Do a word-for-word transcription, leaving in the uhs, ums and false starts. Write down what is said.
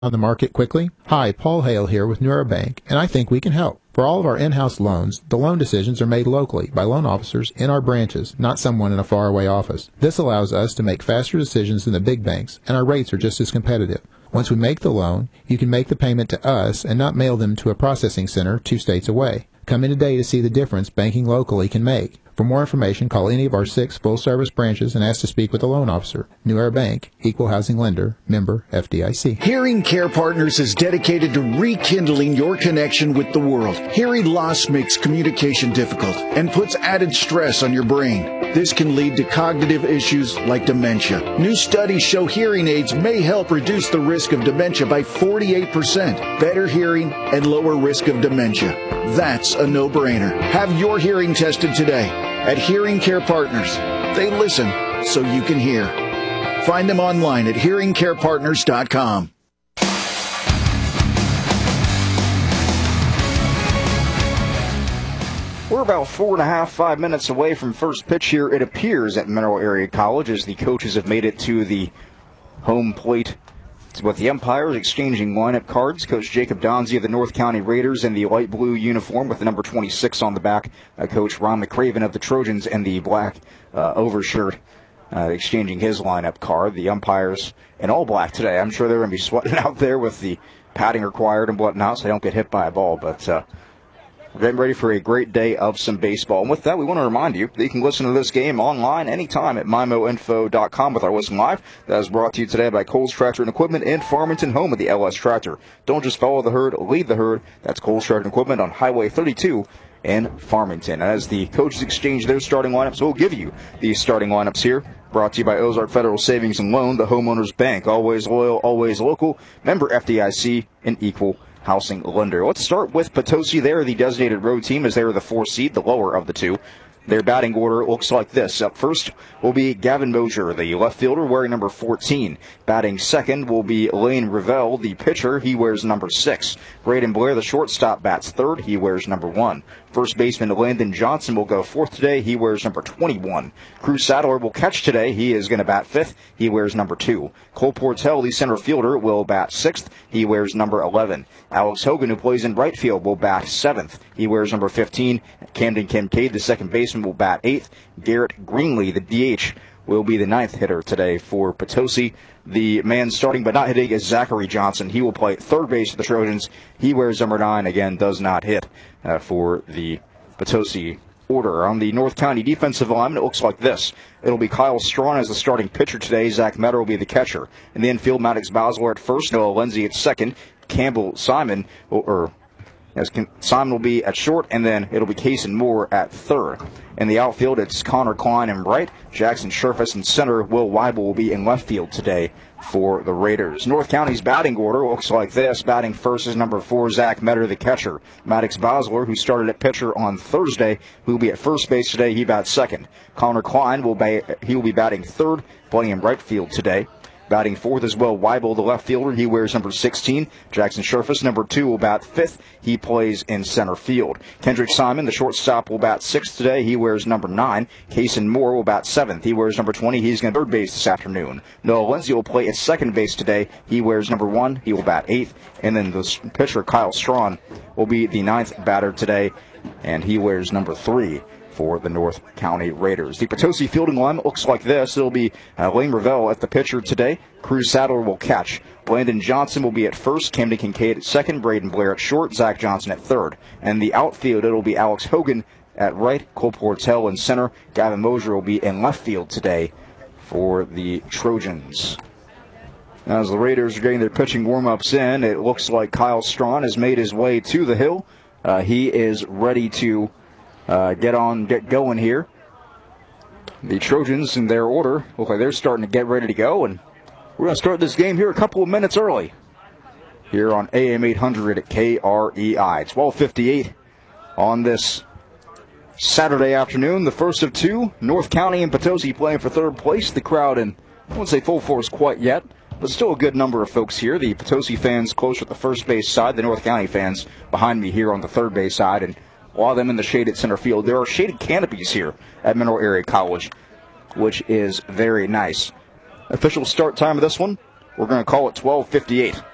on the market quickly? Hi, Paul Hale here with New Era Bank, and I think we can help. For all of our in-house loans, the loan decisions are made locally by loan officers in our branches, not someone in a faraway office. This allows us to make faster decisions than the big banks, and our rates are just as competitive. Once we make the loan, you can make the payment to us and not mail them to a processing center two states away. Come in today to see the difference banking locally can make. For more information, call any of our six full-service branches and ask to speak with a loan officer. New Era Bank, Equal Housing Lender, member F D I C. Hearing Care Partners is dedicated to rekindling your connection with the world. Hearing loss makes communication difficult and puts added stress on your brain. This can lead to cognitive issues like dementia. New studies show hearing aids may help reduce the risk of dementia by forty-eight percent, better hearing, and lower risk of dementia. That's a no-brainer. Have your hearing tested today at Hearing Care Partners. They listen so you can hear. Find them online at hearing care partners dot com. We're about four and a half, five minutes away from first pitch here, it appears, at Mineral Area College, as the coaches have made it to the home plate with the umpires exchanging lineup cards. Coach Jacob Donzie of the North County Raiders in the light blue uniform with the number twenty-six on the back. Uh, Coach Ron McCraven of the Trojans in the black uh, overshirt uh, exchanging his lineup card. The umpires in all black today. I'm sure they're going to be sweating out there with the padding required and whatnot so they don't get hit by a ball. But uh, we're getting ready for a great day of some baseball. And with that, we want to remind you that you can listen to this game online anytime at my mo info dot com with our Listen Live. That is brought to you today by Coles Tractor and Equipment in Farmington, home of the L S Tractor. Don't just follow the herd, lead the herd. That's Coles Tractor and Equipment on Highway thirty-two in Farmington. As the coaches exchange their starting lineups, we'll give you these starting lineups here. Brought to you by Ozark Federal Savings and Loan, the homeowner's bank. Always loyal, always local. Member F D I C and Equal Housing Lender. Let's start with Potosi. They're the designated road team as they're the four seed, the lower of the two. Their batting order looks like this. Up first will be Gavin Mosier, the left fielder, wearing number fourteen. Batting second will be Lane Revelle, the pitcher. He wears number six. Braden Blair, the shortstop, bats third. He wears number one. First baseman Landon Johnson will go fourth today. He wears number twenty-one. Cruz Sadler will catch today. He is going to bat fifth. He wears number two. Cole Portell, the center fielder, will bat sixth. He wears number eleven. Alex Hogan, who plays in right field, will bat seventh. He wears number fifteen. Camden Kincaid, the second baseman, will bat eighth. Garrett Greenlee, the D H, will be the ninth hitter today for Potosi. The man starting but not hitting is Zachary Johnson. He will play third base for the Trojans. He wears number nine. Again, does not hit uh, for the Potosi order. On the North County defensive line, it looks like this. It'll be Kyle Strawn as the starting pitcher today. Zach Metter will be the catcher. In the infield, Maddox Bosler at first. Noah Lindsay at second. Campbell Simon, or, or as Simon will be at short, and then it'll be Cason Moore at third. In the outfield, it's Connor Klein in right, Jackson Sherfus in center, Will Weibel will be in left field today for the Raiders. North County's batting order looks like this. Batting first is number four, Zach Metter, the catcher. Maddox Bosler, who started at pitcher on Thursday, who will be at first base today, he bats second. Connor Klein, will be, he will be batting third, playing in right field today. Batting fourth as well, Weibel, the left fielder. He wears number sixteen. Jackson Sherfus, number two, will bat fifth. He plays in center field. Kendrick Simon, the shortstop, will bat sixth today. He wears number nine. Cason Moore will bat seventh. He wears number twenty. He's going to third base this afternoon. Noah Lindsay will play at second base today. He wears number one. He will bat eighth. And then the pitcher, Kyle Strawn, will be the ninth batter today, and he wears number three for the North County Raiders. The Potosi fielding line looks like this. It'll be uh, Lane Revelle at the pitcher today. Cruz Sadler will catch. Landon Johnson will be at first. Camden Kincaid at second. Braden Blair at short. Zach Johnson at third. And the outfield, it'll be Alex Hogan at right. Cole Portell in center. Gavin Mosier will be in left field today for the Trojans. As the Raiders are getting their pitching warm-ups in, it looks like Kyle Strawn has made his way to the hill. Uh, he is ready to Uh, get on, get going here. The Trojans, in their order, look like they're starting to get ready to go, and we're going to start this game here a couple of minutes early here on A M eight hundred at K R E I. twelve fifty-eight on this Saturday afternoon, the first of two. North County and Potosi playing for third place. The crowd in, I won't say full force quite yet, but still a good number of folks here. The Potosi fans closer at the first base side, the North County fans behind me here on the third base side, and a lot of them in the shaded center field. There are shaded canopies here at Mineral Area College, which is very nice. Official start time of this one, we're going to call it twelve fifty-eight.